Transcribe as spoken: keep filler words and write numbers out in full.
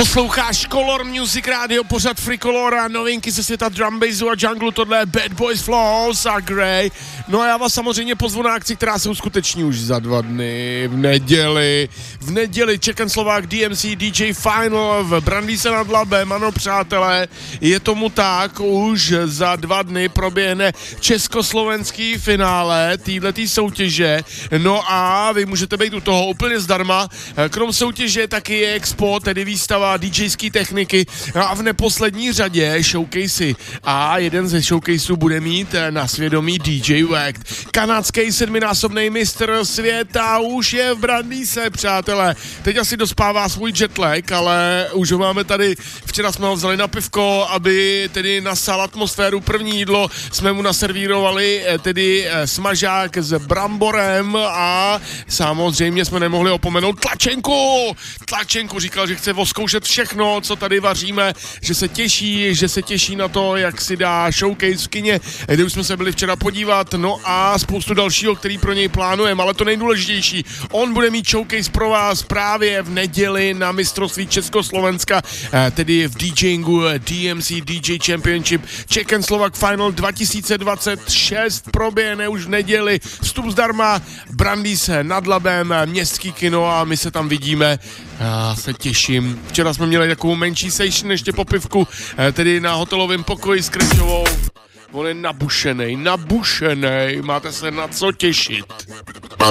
Posloucháš Color Music Radio, pořad Free Color a novinky ze světa drumbassu a jungle, tohle je Bad Boys Flows a Grey. No a já vás samozřejmě pozvu na akci, která se uskuteční už za dva dny, v neděli. V neděli Czech and Slovak D M C D J Final v Brandýse nad Labem. Ano přátelé, je tomu tak, už za dva dny proběhne československý finále téhletý soutěže. No a vy můžete být u toho úplně zdarma. Krom soutěže taky je expo, tedy výstava DJské techniky a v neposlední řadě showcasey. A jeden ze showcaseů bude mít na svědomí D J Wacked. Kanadský sedminásobný mistr světa už je v Brandýse, přátelé. Teď asi dospává svůj jetlag, ale už ho máme tady. Včera jsme ho vzali na pivko, aby tedy nasal atmosféru. První jídlo jsme mu naservírovali, tedy smažák s bramborem a samozřejmě jsme nemohli opomenout tlačenku. Tlačenku říkal, že chce oskoušet všechno, co tady vaříme, že se těší, že se těší na to, jak si dá showcase v kině, kde už jsme se byli včera podívat, no a spoustu dalšího, který pro něj plánujeme, ale to nejdůležitější, on bude mít showcase pro vás právě v neděli na mistrovství Československa, tedy v DJingu D M C D J Championship Czech and Slovak Final dva tisíce dvacet šest proběhne už v neděli, vstup zdarma, Brandýse nad Labem, městský kino a my se tam vidíme. Já se těším. Včera jsme měli takovou menší session ještě po pivku, tedy na hotelovém pokoji s Krečovou. On je nabušenej, nabušenej, máte se na co těšit.